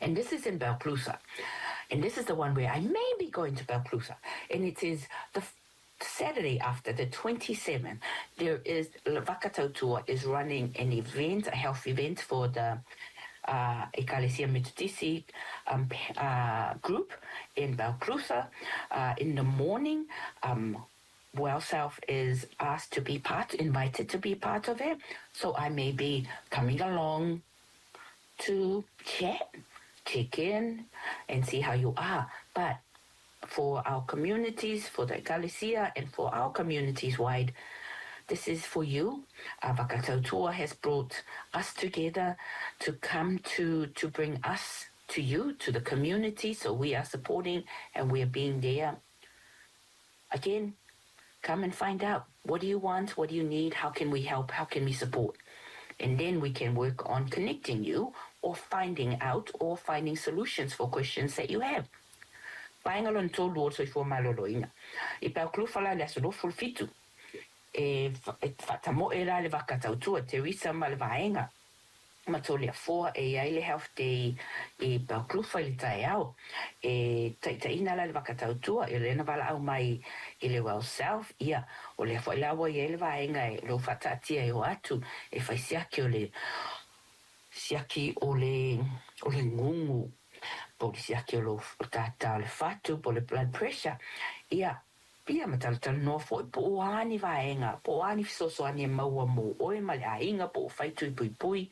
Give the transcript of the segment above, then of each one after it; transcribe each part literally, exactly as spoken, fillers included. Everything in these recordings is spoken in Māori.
And this is in Balclutha. And this is the one where I may be going to Balclutha. And it is the Saturday after, the twenty-seventh, there is, Vakatautua is running an event, a health event for the uh, Ekalesia Metodisi um, uh, group in Balclutha. Uh, in the morning, um, Well Self is asked to be part, invited to be part of it. So I may be coming along to chat, check in, and see how you are. But for our communities, for the Ekalesia, and for our communities wide, this is for you. Uh, Vakatautua has brought us together to come to, to bring us to you, to the community. So we are supporting and we are being there. Again, come and find out. What do you want? What do you need? How can we help? How can we support? And then we can work on connecting you or finding out or finding solutions for questions that you have. Paingalon tolu o soi fo maloloina. I Balclutha la le asolo fulfitu. E fatamo era le Vakatautua, Teresa ma le vaenga. Matole a foa e ai le health day e Balclutha le tai au. E taitaina la le Vakatautua, e lena wala au mai i le Well Self, ia, o le fo ilawa i le vaenga e lo fatatia e o atu, e fai siaki o le, siaki o le, o le ngungu, po le siaki o lo tata le fatu, po le blood pressure, ia, Ia mataltal no foi po ani vaenga, po ani fisoso ani maua mo oe ma le ainga po fai tui pui pui.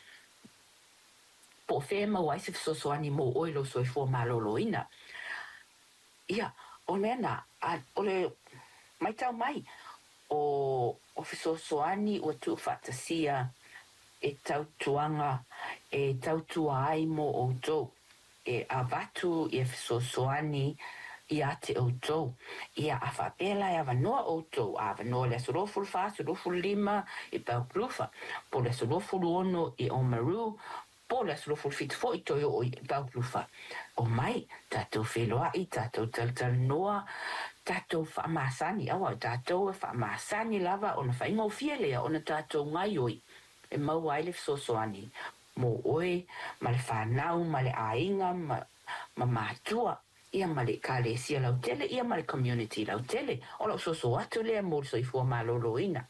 Po fe mau ai se fisoso ani mo oe lo soi fo maloloina. Ia, o mena, o le mai tau mai, o, o fisoso ani o tu fatasia e tau tuanga, e tau tua ai mo o tau, e avatu e fisoso ani, ia te outou, ia a whapela e awanoa outou, a awanoa le asorofulu wha, asorofulu lima i Balclutha, po le asorofulu ono i Oamaru, po le asorofulu fitfo i toio o i Balclutha. O mai, tātou wheloa i tātou taltal noa, tātou whamasani, awa tātou e whamasani lava o na whainga o fielea o na tātou ngai oi, e mau aile fisosoani, mo oe, ma le whanau, ma le ainga, ma, ma mātua, ia male Ekalesia lau tele, ia male community lau tele. O lau soso atu lea mō soi fua maloloina.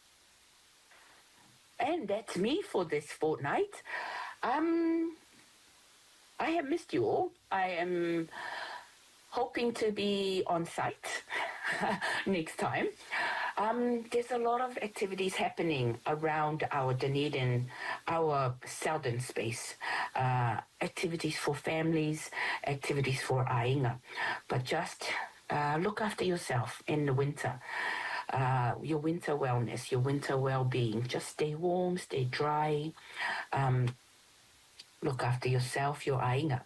And that's me for this fortnight. Um, I have missed you all. I am hoping to be on site next time. Um, there's a lot of activities happening around our Dunedin, our southern space. Uh, activities for families, activities for ainga. But just uh, look after yourself in the winter. Uh, your winter wellness, your winter well-being. Just stay warm, stay dry. Um, look after yourself, your ainga.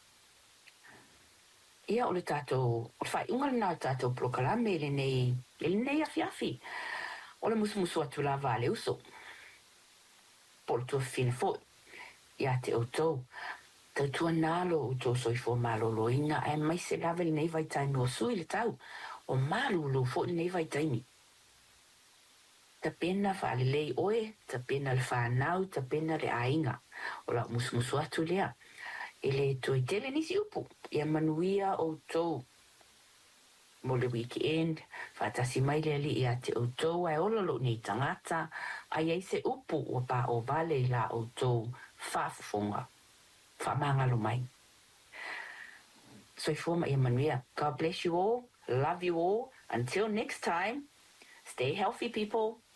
Ia o le tātou, o le whai unga le nā tātou prokalame le nei, le nei afiafi. O le musumusu atu la vale uso. Po le tua fina fo. Ia te outou. Tau tua nalo o tō soi fo maloloina, e mai se lave le nei vai taimi o sui le tau. O malulu fo le nei vai taimi. Ta pena whaale lei oe, ta pena le whanau, ta pena le ainga. O la musumusu atu lea. E le toi tele nisi upu, ia manuia o tau mo le weekend, whatasi mai le ali ia te o tau, ai olalo nei tangata, ai ei se upu o pa o vale la o tau whafufonga, whamangalo mai. So forma ia manuia. God bless you all, love you all, until next time, stay healthy people.